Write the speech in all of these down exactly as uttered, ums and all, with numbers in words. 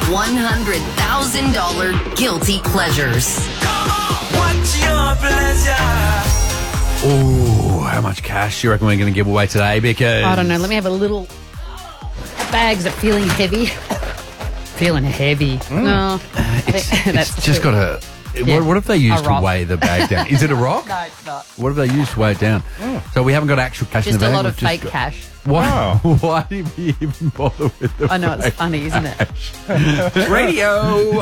one hundred thousand dollars Guilty Pleasures. What's your pleasure? Oh, how much cash do you reckon we're going to give away today? Because I don't know. Let me have a little. Bags are feeling heavy. Feeling heavy. Mm. No, it's, that's it's just true. got a. Yeah. What, what if they used A to rock. weigh the bag down? Is it a rock? No, it's not. What if they used to weigh it down? So we haven't got actual cash in Just the a bag. lot we've of just fake got- cash. Why? Why did we even bother with the I know, it's fake funny, isn't it? cash? Radio.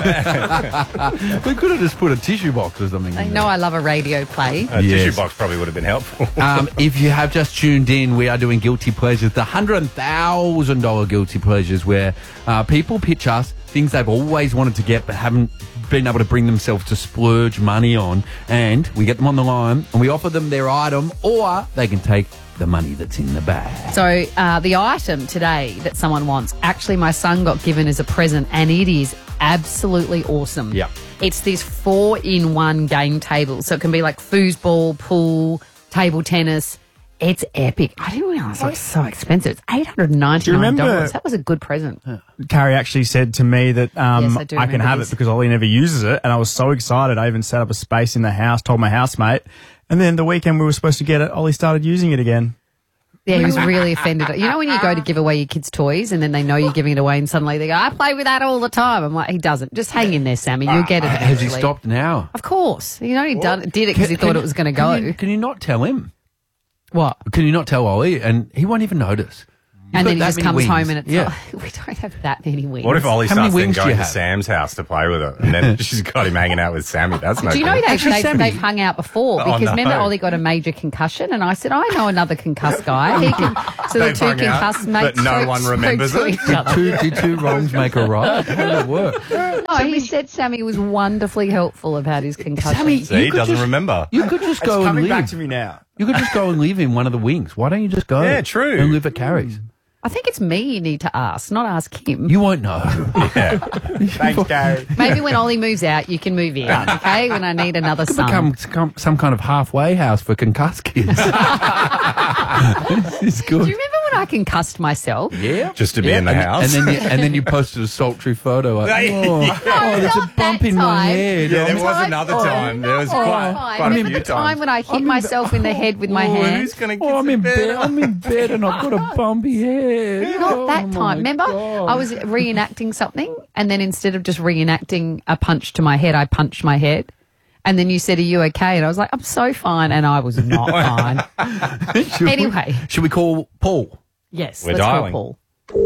We could have just put a tissue box or something. They in know there. I love a radio play. A Yes. tissue box probably would have been helpful. Um, if you have just tuned in, we are doing Guilty Pleasures, the one hundred thousand dollars Guilty Pleasures, where uh, people pitch us things they've always wanted to get but haven't been able to bring themselves to splurge money on, and we get them on the line and we offer them their item, or they can take the money that's in the bag. So uh, the item today that someone wants, actually my son got given as a present, and it is absolutely awesome. Yeah. It's this four-in-one game table. So it can be like foosball, pool, table tennis. It's epic. I didn't realise it was so expensive. It's eight hundred ninety-nine dollars. Do you remember- That was a good present. Carrie actually said to me that um, Yes, I do I can remember have this. it because Ollie never uses it, and I was so excited. I even set up a space in the house, told my housemate, and then the weekend we were supposed to get it, Ollie started using it again. Yeah, he was really offended. You know when you go to give away your kids' toys and then they know you're giving it away and suddenly they go, I play with that all the time. I'm like, he doesn't. Just hang in there, Sammy. You'll get it Has he eventually. stopped now? Of course. He only done, did it because he Can- thought can- it was going to can go. you- Can you not tell him? What? Can you not tell Ollie? And he won't even notice. You've And got then he that just many comes wings. home and it's Yeah. like, we don't have that many wings. What if Ollie How many starts then wings do going you to have? Sam's house to play with it, and then she's got him hanging out with Sammy? That's no Do you know good. they've, Actually, they've, Sammy- they've hung out before? Oh, Because no. remember Ollie got a major concussion and I said, I know another concussed guy. He can, so the They've two hung out, concussed mates but no spoke- one spoke remembers to it? each other. Two, did two wrongs make a right? How did it work? No, he said Sammy was wonderfully helpful about his concussion. Sammy, See, he you could doesn't just- remember. You could just It's go and coming live. back to me now. You could just go and live in one of the wings. Why don't you just go? Yeah, true. And live at Carrie's. I think it's me you need to ask, not ask him. You won't know. Yeah. Thanks, Carrie. Maybe when Ollie moves out, you can move in, okay? When I need another Could son. become some, some kind of halfway house for concussed kids. This is Do you good. remember when I concussed myself? Yeah, Just to be Yeah, in the and, house. and then you, and then you posted a sultry photo. Like, Yeah. oh, oh, there's a not bump that in my time. head. Yeah, there Oh, was another Oh, time. There was no, quite, fine. quite a Remember few the time times. when I hit I'm in myself in the head with my Oh, hand? who's going to Oh, get I'm some in bed. better? I'm in bed and I've got a bumpy head. Not Oh, that my time. Remember, God. I was reenacting something, and then instead of just reenacting a punch to my head, I punched my head. And then you said, are you okay? And I was like, I'm so fine. And I was not fine. Should we- Anyway. should we call Paul? Yes, We're let's dialing. call Paul.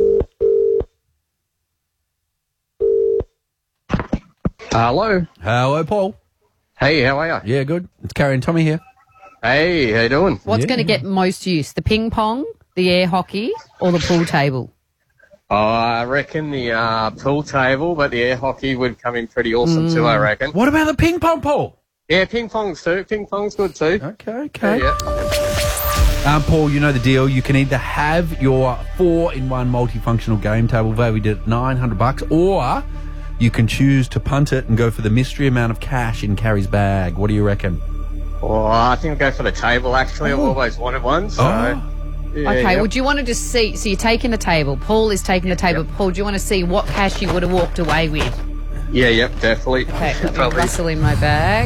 Hello. Hello, Paul. Hey, how are you? Yeah, good. It's Carrie and Tommy here. Hey, how you doing? What's Yeah. going to get most use, the ping pong, the air hockey, or the pool table? Oh, I reckon the uh, pool table, but the air hockey would come in pretty awesome too, I reckon. What about the ping pong, Paul? Yeah, ping pong's too. Ping pong's good too. Okay, Yeah, okay. yeah. Um, Paul, you know the deal. You can either have your four-in-one multifunctional game table valued at nine hundred bucks, or you can choose to punt it and go for the mystery amount of cash in Carrie's bag. What do you reckon? Oh, I think I'll go for the table, actually. I've always wanted one, so... Oh. Yeah, Okay, yeah. would you want to just see, so you're taking the table, Paul is taking the table. Paul, do you want to see what cash you would have walked away with? Yeah, yep, definitely. Okay, let me Probably. rustle in my bag.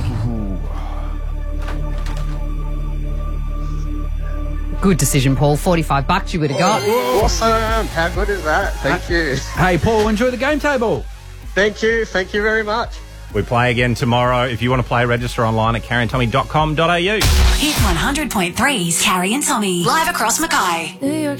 Good decision, Paul. forty-five bucks you would have got. Awesome. How good is that? Thank you. Hey, Paul, enjoy the game table. Thank you. Thank you very much. We play again tomorrow. If you want to play, register online at carrie and tommy dot com dot a u. Hit one hundred point three's Carrie and Tommy. Live across Mackay.